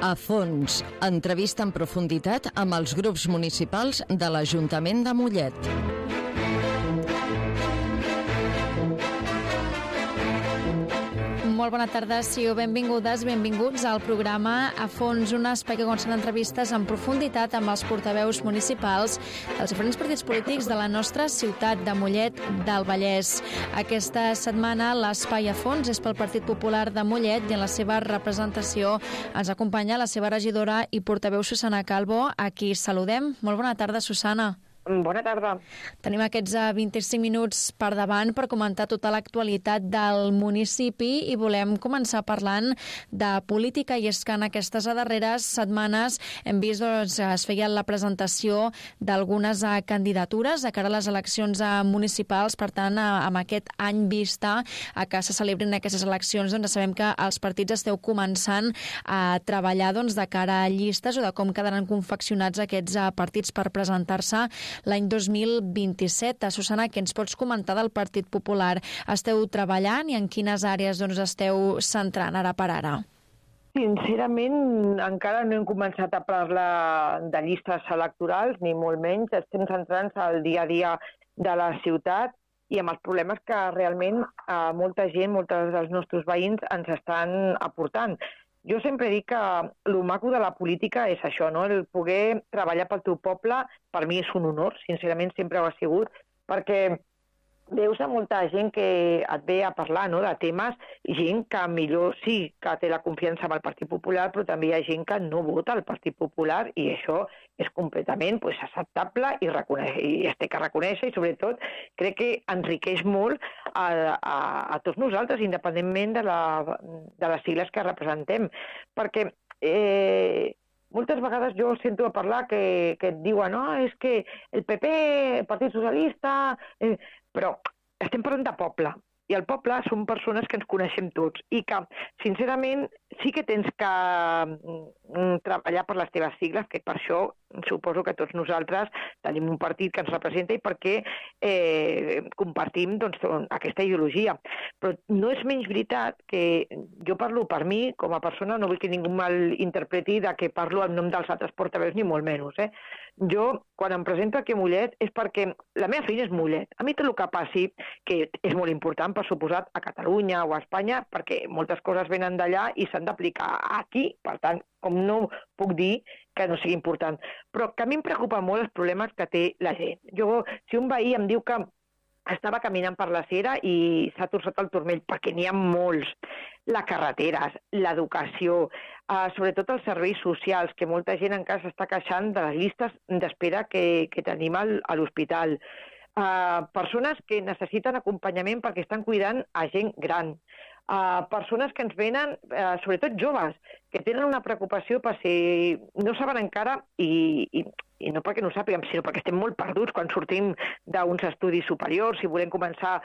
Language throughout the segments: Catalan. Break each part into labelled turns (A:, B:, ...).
A: A fons, entrevista en profunditat amb els grups municipals de l'Ajuntament de Mollet.
B: Molt bona tarda, sigueu benvingudes, benvinguts al programa A Fons, un espai que consta entrevistes en profunditat amb els portaveus municipals dels diferents partits polítics de la nostra ciutat de Mollet del Vallès. Aquesta setmana l'espai A Fons és pel Partit Popular de Mollet i en la seva representació ens acompanya la seva regidora i portaveu Susana Calvo, a qui saludem. Molt bona tarda, Susana.
C: Bona tarda.
B: Tenim aquests 25 minuts per davant per comentar tota l'actualitat del municipi i volem començar parlant de política, i és que en aquestes darreres setmanes hem vist es feia la presentació d'algunes candidatures de cara a les eleccions municipals. Per tant, amb aquest any vista a que se celebrin aquestes eleccions, doncs sabem que els partits esteu començant a treballar de cara a llistes o de com quedaran confeccionats aquests partits per presentar-se l'any 2027. Susana, què ens pots comentar del Partit Popular? Esteu treballant i en quines àrees esteu centrant ara per ara?
C: Sincerament, encara no hem començat a parlar de llistes electorals, ni molt menys. Estem centrant-nos al dia a dia de la ciutat i amb els problemes que realment molta gent, molts dels nostres veïns ens estan aportant. Jo sempre dic que el maco de la política és això, no? El poder treballar pel teu poble, per mi és un honor, sincerament sempre ho ha sigut, perquè veus a molta gent que et ve a parlar, no?, de temes, gent que millor sí que té la confiança amb el Partit Popular, però també hi ha gent que no vota al Partit Popular i això és completament acceptable i es té que reconèixer, i sobretot crec que enriqueix molt a tots nosaltres, independentment de les sigles que representem, perquè moltes vegades jo sento a parlar que et diuen és que el PP, el Partit Socialista... Però estem parlant de poble, i el poble són persones que ens coneixem tots i que, sincerament, sí que tens que treballar per les teves sigles, que per això suposo que tots nosaltres tenim un partit que ens representa i perquè compartim aquesta ideologia. Però no és menys veritat que jo parlo per mi, com a persona, no vull que ningú malinterpreti de que parlo en nom dels altres portaveus, ni molt menys. Jo, quan em presento aquí a Mollet, és perquè la meva feina és Mollet. A mi tot el que passi, que és molt important, per suposat, a Catalunya o a Espanya, perquè moltes coses venen d'allà i s'han d'aplicar aquí. Per tant, com no puc dir que no sigui important. Però que a mi em preocupa molt els problemes que té la gent. Si un veí em diu que estava caminant per la Cera i s'ha torçat el turmell, perquè n'hi ha molts, les carreteres, l'educació, sobretot els serveis socials, que molta gent encara s'està queixant de les llistes d'espera que tenim a l'hospital, persones que necessiten acompanyament perquè estan cuidant a gent gran, persones que ens venen, sobretot joves, que tenen una preocupació per si no saben encara, i no perquè no ho sàpiguem, sinó perquè estem molt perduts quan sortim d'uns estudis superiors i volem començar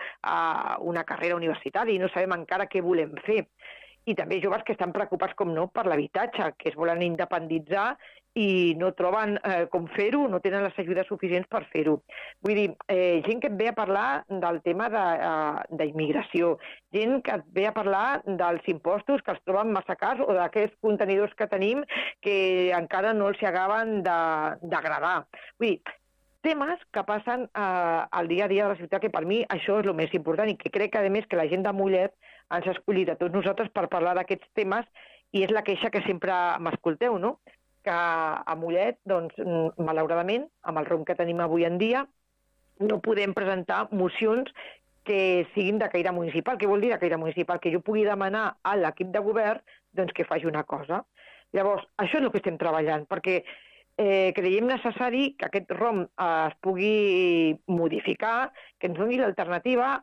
C: una carrera universitària i no sabem encara què volem fer. I també joves que estan preocupats, com no, per l'habitatge, que es volen independitzar i no troben com fer-ho, no tenen les ajudes suficients per fer-ho. Vull dir, gent que et ve a parlar del tema d'immigració, gent que et ve a parlar dels impostos que els troben massa cars o d'aquests contenidors que tenim que encara no els acaben d'agradar. Vull dir, temes que passen al dia a dia de la ciutat, que per mi això és el més important i que crec que, a més, que la gent de Mollet ens ha escollit a tots nosaltres per parlar d'aquests temes, i és la queixa que sempre m'escolteu, no?, que a Mollet, malauradament, amb el rumb que tenim avui en dia, no podem presentar mocions que siguin de caire municipal. Què vol dir de caire municipal? Que jo pugui demanar a l'equip de govern que faci una cosa. Llavors, això és el que estem treballant, perquè creiem necessari que aquest ROM es pugui modificar, que ens doni l'alternativa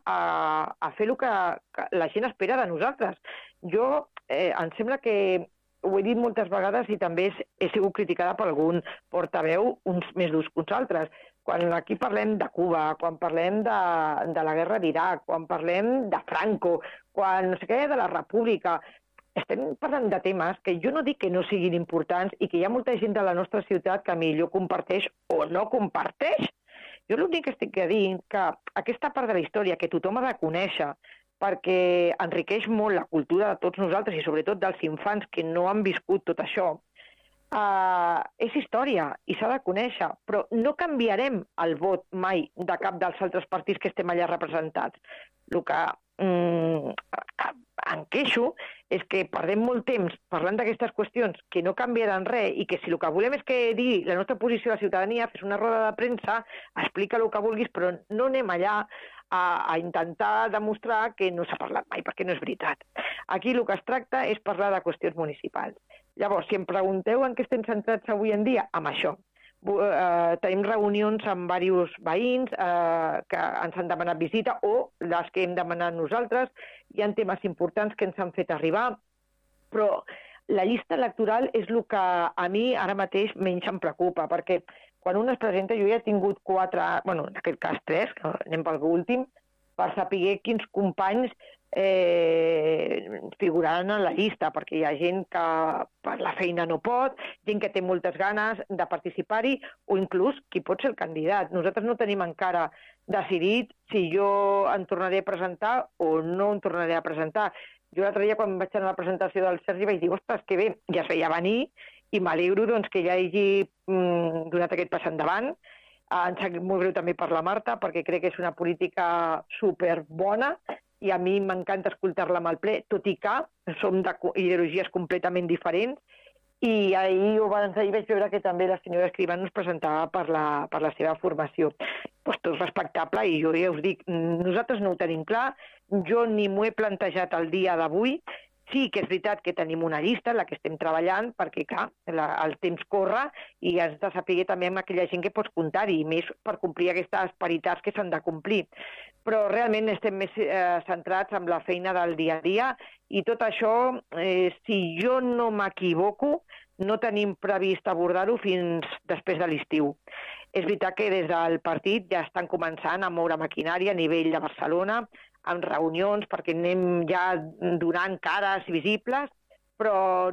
C: a fer el que la gent espera de nosaltres. Em sembla que ho he dit moltes vegades i també he sigut criticada per algun portaveu, uns més durs que uns altres. Quan aquí parlem de Cuba, quan parlem de la guerra d'Iraq, quan parlem de Franco, quan no sé què, de la República, estem parlant de temes que jo no dic que no siguin importants i que hi ha molta gent de la nostra ciutat que millor comparteix o no comparteix. Jo l'únic que estic dient que aquesta part de la història que tothom ha de conèixer, perquè enriqueix molt la cultura de tots nosaltres i sobretot dels infants que no han viscut tot això. És història i s'ha de conèixer, però no canviarem el vot mai de cap dels altres partits que estem allà representats. El que em queixo és que perdem molt temps parlant d'aquestes qüestions que no canviaran res i que si el que volem és que digui la nostra posició a la ciutadania, fes una roda de premsa, explica el que vulguis, però no anem allà a intentar demostrar que no s'ha parlat mai, perquè no és veritat. Aquí el que es tracta és parlar de qüestions municipals. Llavors, si em pregunteu en què estem centrats avui en dia, amb això. Tenim reunions amb diversos veïns que ens han demanat visita o les que hem demanat nosaltres. Hi ha temes importants que ens han fet arribar, però la llista electoral és el que a mi ara mateix menys em preocupa, perquè quan un es presenta, jo ja he tingut 4, bueno, en aquest cas 3, que anem pel últim, per saber quins companys figuraran en la llista, perquè hi ha gent que per la feina no pot, gent que té moltes ganes de participar-hi, o inclús qui pot ser el candidat. Nosaltres no tenim encara decidit si jo em tornaré a presentar o no em tornaré a presentar. Jo l'altre dia, quan vaig anar a la presentació del Sergi, vaig dir, ostres, que bé, ja es veia venir, i m'alegro doncs, que ja hagi donat aquest pas endavant. Em sap molt greu també per la Marta, perquè crec que és una política superbona, i a mi m'encanta escoltar-la amb el ple, tot i que som d'ideologies completament diferents, i ahir o abans d'ahir vaig veure que també la senyora Escrivà es presentava per la seva formació. Pues tot respectable, i jo ja us dic, nosaltres no ho tenim clar, jo ni m'ho he plantejat el dia d'avui. Sí que és veritat que tenim una llista en la que estem treballant, perquè, clar, el temps corre i has de saber també amb aquella gent que pots comptar-hi, més per complir aquestes paritats que s'han de complir. Però realment estem més centrats en la feina del dia a dia i tot això, si jo no m'equivoco, no tenim previst abordar-ho fins després de l'estiu. És veritat que des del partit ja estan començant a moure maquinària a nivell de Barcelona, amb reunions, perquè anem ja donant cares visibles, però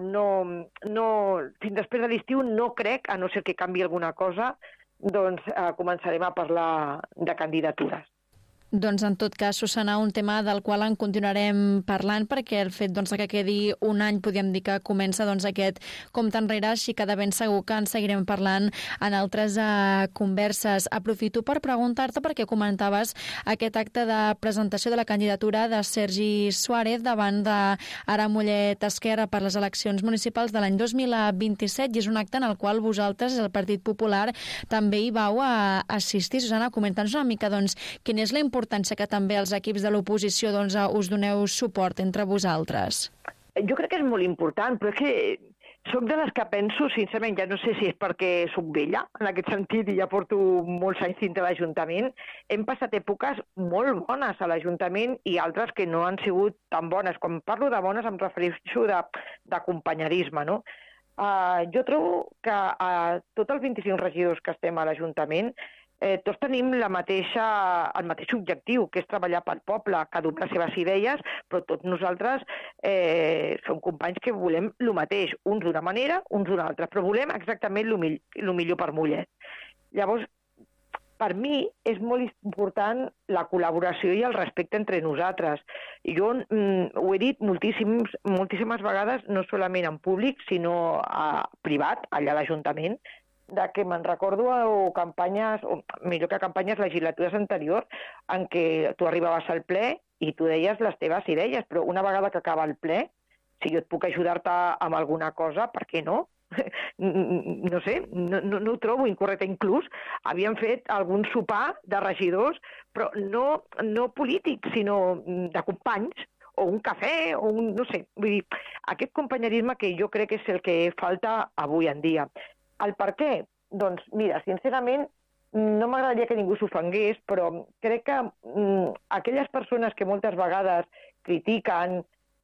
C: fins després de l'estiu no crec, a no ser que canvi alguna cosa, doncs començarem a parlar de candidatures.
B: Doncs en tot cas, Susana, un tema del qual en continuarem parlant, perquè el fet que quedi un any, podríem dir que comença aquest compte enrere, així que de ben segur que en seguirem parlant en altres converses. Aprofito per preguntar-te, perquè comentaves aquest acte de presentació de la candidatura de Sergi Suárez davant d'Ara Mollet Esquerra per les eleccions municipals de l'any 2027, i és un acte en el qual vosaltres, el Partit Popular, també hi vau assistir. Susana, comenta'ns una mica quina és la importància que també els equips de l'oposició us doneu suport entre vosaltres.
C: Jo crec que és molt important, però és que soc de les que penso, sincerament, ja no sé si és perquè soc vella, en aquest sentit, i ja porto molts anys dintre l'Ajuntament. Hem passat èpoques molt bones a l'Ajuntament i altres que no han sigut tan bones. Quan parlo de bones em refereixo de companyerisme, no? Jo trobo que tots els 25 regidors que estem a l'Ajuntament tots tenim el mateix objectiu, que és treballar pel poble, cada un les seves idees, però tots nosaltres som companys que volem el mateix, uns d'una manera, uns d'una altra, però volem exactament el millor per Mollet. Llavors, per mi és molt important la col·laboració i el respecte entre nosaltres. Jo ho he dit moltíssimes vegades, no solament en públic, sinó privat, allà a l'Ajuntament, que me'n recordo campanyes, o millor que campanyes legislatures anteriors, en què tu arribaves al ple i tu deies les teves idees, però una vegada que acaba el ple, si jo et puc ajudar-te amb alguna cosa, per què no? No sé, no ho trobo incorrecte. Inclús havíem fet algun sopar de regidors, però no polítics, sinó de companys, o un cafè, o no sé. Vull dir, aquest companyerisme que jo crec que és el que falta avui en dia. El per què? Doncs, mira, sincerament, no m'agradaria que ningú s'ofengués, però crec que aquelles persones que moltes vegades critiquen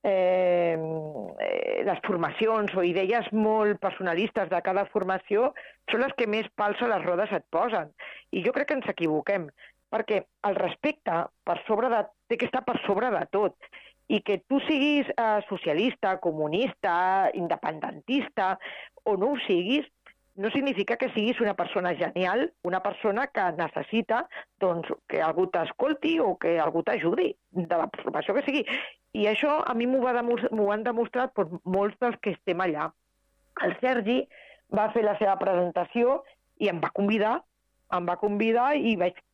C: les formacions o idees molt personalistes de cada formació són les que més pals a les rodes et posen. I jo crec que ens equivoquem, perquè el respecte té que estar per sobre de tot. I que tu siguis socialista, comunista, independentista o no ho siguis, no significa que siguis una persona genial, una persona que necessita doncs, que algú t'escolti o que algú t'ajudi, de la formació que sigui. I això a mi m'ho han demostrat molts dels que estem allà. El Sergi va fer la seva presentació i em va convidar i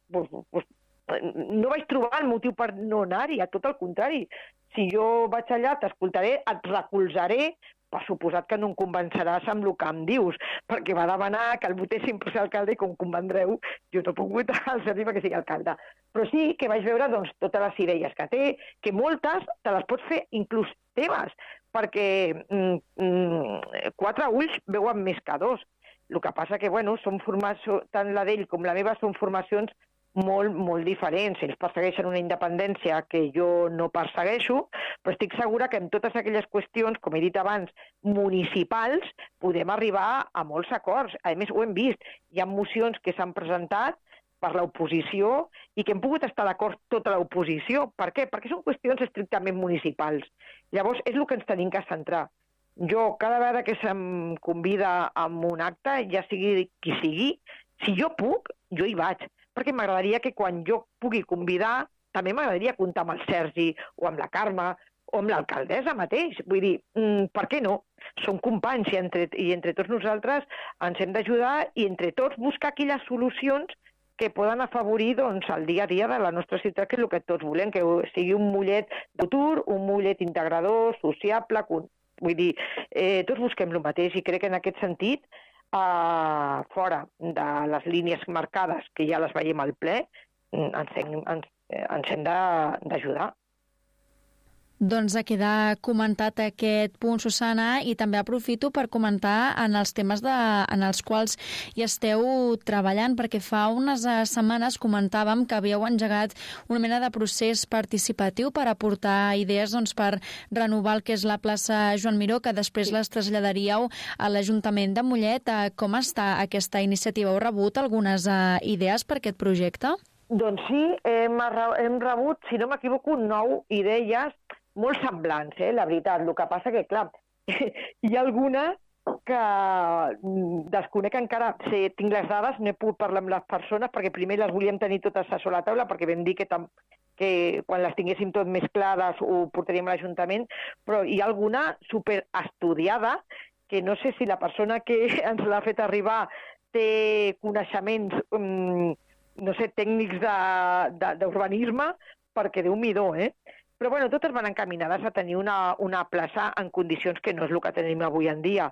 C: no vaig trobar el motiu per no anar-hi, a tot el contrari. Si jo vaig allà, t'escoltaré, et recolzaré, per suposat que no em convenceràs amb el que em dius, perquè va demanar que el votéssim per ser alcalde i com convendreu, jo no puc votar al Sergi perquè sigui alcalde. Però sí que vaig veure doncs, totes les idees que té, que moltes te les pots fer inclús teves, perquè 4 ulls veuen més que 2. El que passa que, bueno, tant la d'ell com la meva són formacions molt diferents. Ells persegueixen una independència que jo no persegueixo, però estic segura que en totes aquelles qüestions, com he dit abans, municipals, podem arribar a molts acords. A més, ho hem vist. Hi ha mocions que s'han presentat per l'oposició i que hem pogut estar d'acord tota l'oposició. Per què? Perquè són qüestions estrictament municipals. Llavors, és el que ens tenim que centrar. Jo, cada vegada que se'm convida a un acte, ja sigui qui sigui, si jo puc, jo hi vaig. Perquè m'agradaria que quan jo pugui convidar, també m'agradaria comptar amb el Sergi, o amb la Carme, o amb l'alcaldessa mateix. Vull dir, per què no? Som companys i entre tots nosaltres ens hem d'ajudar i entre tots buscar aquelles solucions que poden afavorir doncs, el dia a dia de la nostra ciutat, que és el que tots volem, que sigui un Mollet de futur, un Mollet integrador, sociable. Vull dir, tots busquem el mateix i crec que en aquest sentit, fora de les línies marcades, que ja les veiem al ple, ens hem d'ajudar.
B: Doncs ha quedat comentat aquest punt, Susana, i també aprofito per comentar en els temes en els quals hi esteu treballant, perquè fa unes setmanes comentàvem que havíeu engegat una mena de procés participatiu per aportar idees per renovar el que és la plaça Joan Miró, que després les traslladaríeu a l'Ajuntament de Mollet. Com està aquesta iniciativa? Heu rebut algunes idees per aquest projecte?
C: Doncs sí, hem rebut, si no m'equivoco, 9 idees molt semblants, la veritat. El que passa que, clar, hi ha alguna que desconec encara. Tinc les dades, no he pogut parlar amb les persones, perquè primer les volíem tenir totes a sobre la taula, perquè vam dir que quan les tinguéssim tot més clares ho portaríem a l'Ajuntament, però hi ha alguna superestudiada, que no sé si la persona que ens l'ha fet arribar té coneixements, no sé, tècnics d'urbanisme, perquè Déu-m'hi-do, Però, bueno, totes van encaminades a tenir una plaça en condicions que no és el que tenim avui en dia.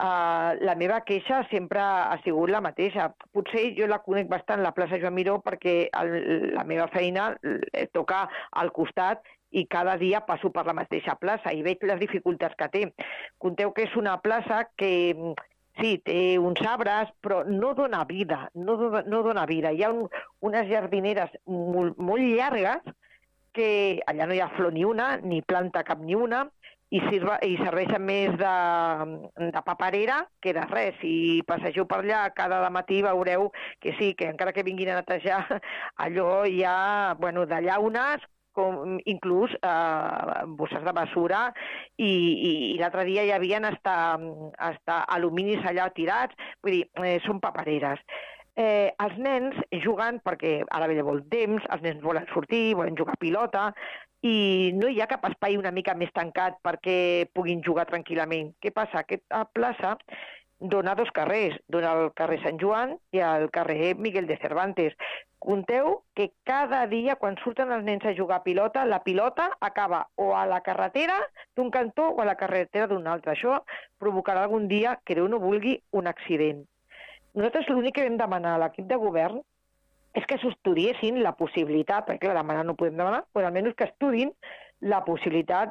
C: La meva queixa sempre ha sigut la mateixa. Potser jo la conec bastant, la plaça Joan Miró, perquè la meva feina toca al costat i cada dia passo per la mateixa plaça i veig les dificultats que té. Conteu que és una plaça que sí, té uns arbres, però no dona vida, no dona vida. Hi ha unes jardineres molt llargues, que allà no hi ha flor ni una, ni planta cap ni una, i serveixen més de paperera que de res. Si passegeu per allà cada matí veureu que sí, que encara que vinguin a netejar, allò hi ha de llaunes, inclús bosses de basura, i l'altre dia hi havia hasta aluminis allà tirats. Vull dir, són papereres. Els nens juguen perquè ara ve vol temps, els nens volen sortir, volen jugar a pilota, i no hi ha cap espai una mica més tancat perquè puguin jugar tranquil·lament. Què passa? Aquesta plaça dona 2 carrers, dona el carrer Sant Joan i el carrer Miguel de Cervantes. Conteu que cada dia, quan surten els nens a jugar a pilota, la pilota acaba o a la carretera d'un cantó o a la carretera d'un altre. Això provocarà algun dia, que Déu no vulgui, un accident. Nosaltres l'únic que vam demanar a l'equip de govern és que s'estudiessin la possibilitat, perquè clar, demanar no podem demanar, però almenys que estudin la possibilitat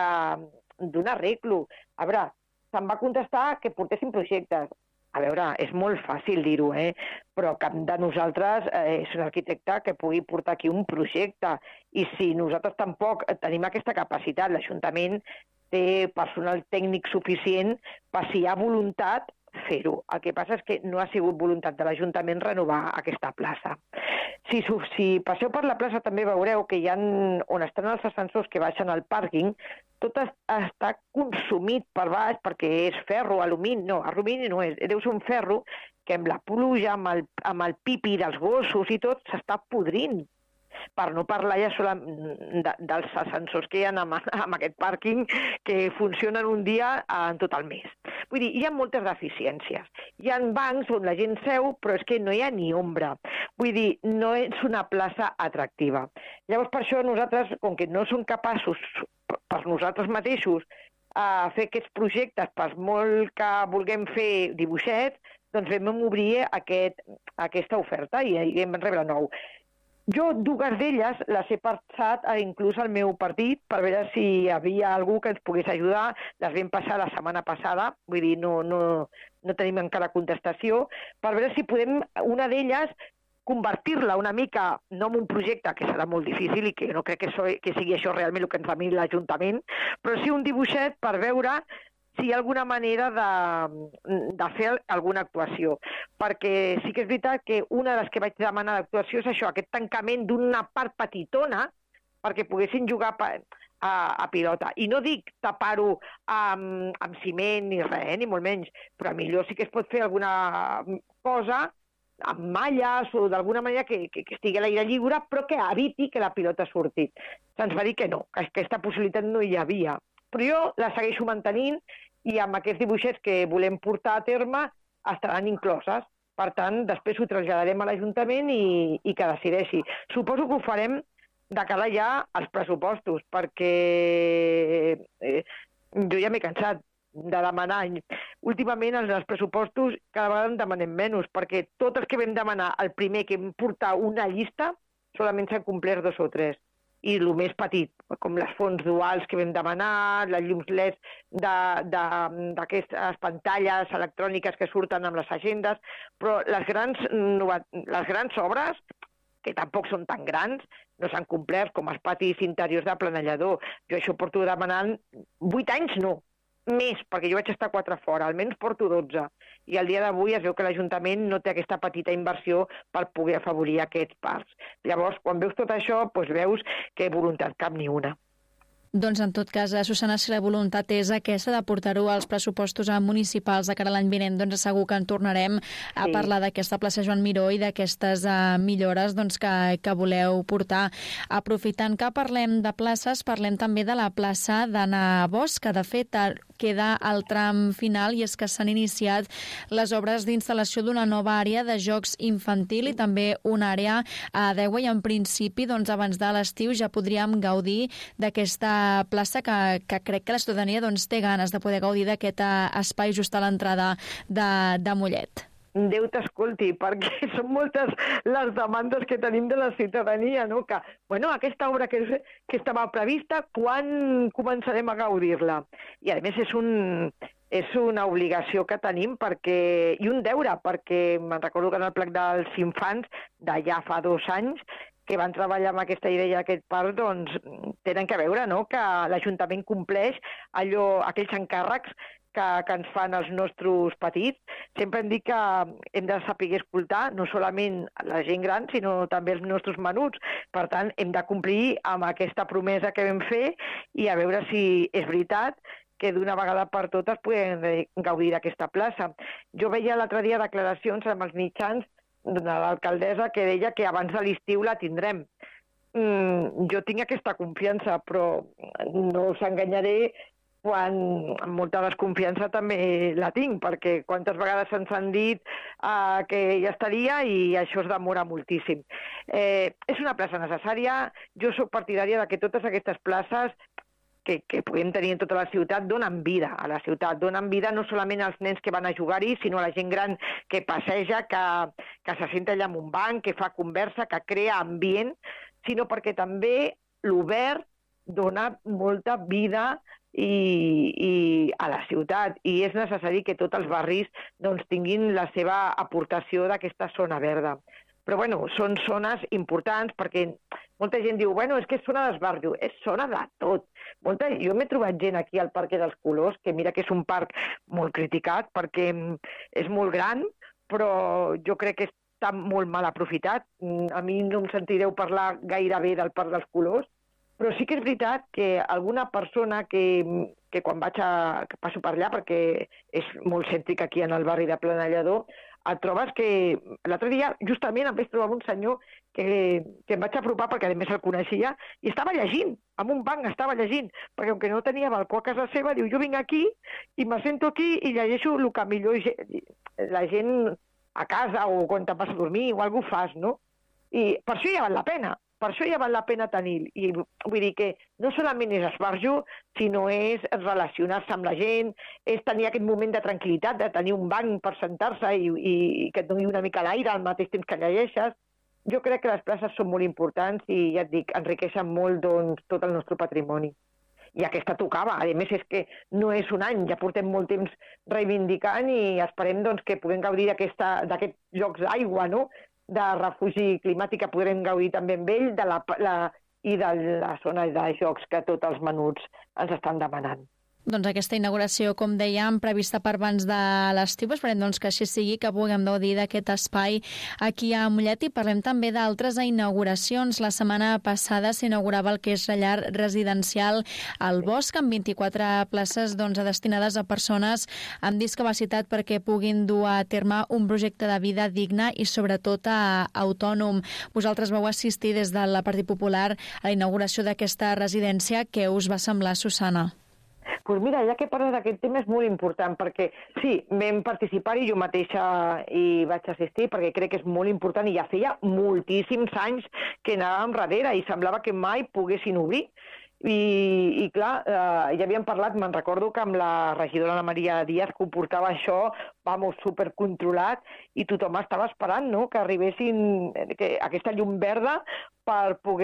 C: d'un arreglo. A veure, se'm va contestar que portessin projectes. A veure, és molt fàcil dir-ho, però cap de nosaltres és un arquitecte que pugui portar aquí un projecte. I si nosaltres tampoc tenim aquesta capacitat, l'Ajuntament té personal tècnic suficient per si hi ha voluntat fer-ho. El que passa és que no ha sigut voluntat de l'Ajuntament renovar aquesta plaça. Si passeu per la plaça també veureu que hi ha, on estan els ascensors que baixen al pàrquing, tot està consumit per baix perquè és ferro, alumini no és, deu ser un ferro que amb la pluja, amb el pipi dels gossos i tot, s'està podrint. Per no parlar ja dels ascensors que hi ha en aquest pàrquing que funcionen un dia en tot el mes. Vull dir, hi ha moltes deficiències. Hi ha bancs on la gent seu, però és que no hi ha ni ombra. Vull dir, no és una plaça atractiva. Llavors, per això nosaltres, com que no som capaços, per nosaltres mateixos, a fer aquests projectes, per molt que vulguem fer dibuixets, doncs vam obrir aquesta oferta i vam rebre 9. Jo, dues d'elles, les he passat inclús al meu partit per veure si hi havia algú que ens pogués ajudar. Les vam passar la setmana passada, vull dir, no tenim encara contestació, per veure si podem, una d'elles, convertir-la una mica, no en un projecte, que serà molt difícil i que no crec que sigui això realment el que ens remini l'Ajuntament, però sí un dibuixet per veure si hi ha alguna manera de fer alguna actuació. Perquè sí que és veritat que una de les que vaig demanar d'actuació és això, aquest tancament d'una part petitona perquè poguessin jugar a pilota. I no dic tapar-ho amb ciment ni res, ni molt menys, però millor sí que es pot fer alguna cosa amb malles o d'alguna manera que estigui a l'aire lliure, però que eviti que la pilota surti. Se'ns va dir que no, que aquesta possibilitat no hi havia. Però jo la segueixo mantenint i amb aquests dibuixets que volem portar a terme estaran incloses. Per tant, després ho traslladarem a l'Ajuntament i que decideixi. Suposo que ho farem de cara ja als pressupostos, perquè jo ja m'he cansat de demanar. Últimament, els pressupostos cada vegada en demanem menys, perquè tots els que vam demanar el primer que vam portar una llista, solament s'han complert 2 o 3. I el més petit, com les fonts duals que vam demanar, les llums LED d'aquestes pantalles electròniques que surten amb les agendes, però les grans obres, que tampoc són tan grans, no s'han complert, com els patis interiors de planellador. Jo això porto demanant 8 anys, no, més, perquè jo vaig estar 4 fora, almenys porto 12. I al dia d'avui es veu que l'Ajuntament no té aquesta petita inversió per poder afavorir aquests parcs. Llavors, quan veus tot això, doncs veus que voluntat cap ni una.
B: Doncs en tot cas, Susana, si la voluntat és aquesta de portar-ho als pressupostos municipals de cara a l'any vinent, doncs segur que en tornarem a parlar d'aquesta plaça Joan Miró i d'aquestes millores que voleu portar. Aprofitant que parlem de places, parlem també de la plaça d'Anna Bosch, que de fet queda al tram final, i és que s'han iniciat les obres d'instal·lació d'una nova àrea de jocs infantil i també una àrea d'aigua, i en principi abans de l'estiu ja podríem gaudir d'aquesta plaça que crec que la ciutadania té ganes de poder gaudir d'aquest espai just a l'entrada de Mollet.
C: Déu t'escolti, perquè són moltes les demandes que tenim de la ciutadania, no? Que, aquesta obra que estava prevista, quan començarem a gaudir-la? I a més és una obligació que tenim i un deure, perquè me'n recordo que en el plec dels infants de ja fa 2 anys que van treballar amb aquesta idea d'aquest parc, doncs tenen que veure, no?, que l'Ajuntament compleix aquells encàrrecs que ens fan els nostres petits. Sempre hem dit que hem de saber escoltar no solament la gent gran, sinó també els nostres menuts. Per tant, hem de complir amb aquesta promesa que vam fer i a veure si és veritat que d'una vegada per totes podem gaudir d'aquesta plaça. Jo veia l'altre dia declaracions amb els mitjans de l'alcaldessa que deia que abans de l'estiu la tindrem. Jo tinc aquesta confiança, però no us enganyaré quan amb molta desconfiança també la tinc, perquè quantes vegades ens han dit que ja estaria i això es demora moltíssim. És una plaça necessària. Jo soc partidària de que totes aquestes places que podem tenir en tota la ciutat donen vida a la ciutat, donen vida no solament als nens que van a jugar-hi, sinó a la gent gran que passeja, que se senta allà en un banc, que fa conversa, que crea ambient, sinó perquè també l'obert dona molta vida a la ciutat, i és necessari que tots els barris tinguin la seva aportació d'aquesta zona verda. Però són zones importants perquè molta gent diu, bueno, és que és zona d'esbarjo, és zona de tot. Jo m'he trobat gent aquí al Parc dels Colors, que mira que és un parc molt criticat perquè és molt gran, però jo crec que està molt mal aprofitat. A mi no em sentireu parlar gaire bé del Parc dels Colors, però sí que és veritat que alguna persona que quan que passo per allà, perquè és molt cèntric aquí en el barri de Planellador, et trobes que l'altre dia justament em vaig trobar un senyor que em vaig apropar perquè a més el coneixia i estava llegint, amb un banc estava llegint, perquè com que no tenia balcó a casa seva, diu, jo vinc aquí i me sento aquí i llegeixo el que millor la gent a casa o quan te'n vas a dormir o alguna cosa fas, no? I per això ja val la pena. Per això ja val la pena tenir. I vull dir que no solament és esbarjo, sinó és relacionar-se amb la gent, és tenir aquest moment de tranquil·litat, de tenir un banc per sentar-se i que et doni una mica l'aire al mateix temps que llegeixes. Jo crec que les places són molt importants i, ja et dic, enriqueixen molt tot el nostre patrimoni. I aquesta tocava. A més, és que no és un any, ja portem molt temps reivindicant i esperem que puguem gaudir d'aquests llocs d'aigua, no?, de refugi climàtic que podrem gaudir també amb ell i de la zona de jocs que tots els menuts ens estan demanant.
B: Doncs aquesta inauguració, com dèiem, prevista per abans de l'estiu. Esperem que així sigui, que puguem gaudir d'aquest espai aquí a Mollet i parlem també d'altres inauguracions. La setmana passada s'inaugurava el que és la llar residencial al Bosc, amb 24 places destinades a persones amb discapacitat perquè puguin dur a terme un projecte de vida digne i sobretot autònom. Vosaltres vau assistir des del Partit Popular a la inauguració d'aquesta residència. Què us va semblar, Susana?
C: Doncs mira, ja que parles d'aquest tema és molt important, perquè sí, vam participar-hi jo mateixa i vaig assistir, perquè crec que és molt important i ja feia moltíssims anys que anàvem darrere i semblava que mai poguessin obrir. I clar, ja havíem parlat, me'n recordo que amb la regidora Ana Maria Díaz, que ho portava això, supercontrolat, i tothom estava esperant, no?, que arribessin aquesta llum verda per poder